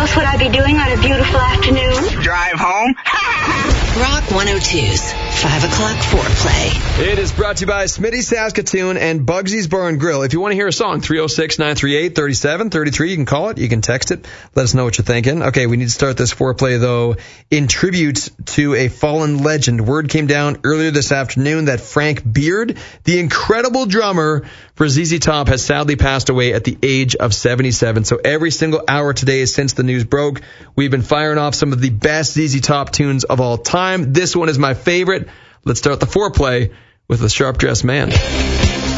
else would I be doing on a beautiful afternoon? Drive home? Rock 102's 5 o'clock foreplay. It is brought to you by Smitty Saskatoon and Bugsy's Bar and Grill. If you want to hear a song, 306-938-3733. You can call it. You can text it. Let us know what you're thinking. Okay, we need to start this foreplay, though, in tribute to a fallen legend. Word came down earlier this afternoon that Frank Beard, the incredible drummer for ZZ Top, has sadly passed away at the age of 77. So every single hour today since the news broke, we've been firing off some of the best ZZ Top tunes of all time. This one is my favorite. Let's start the foreplay with the Sharp Dressed Man.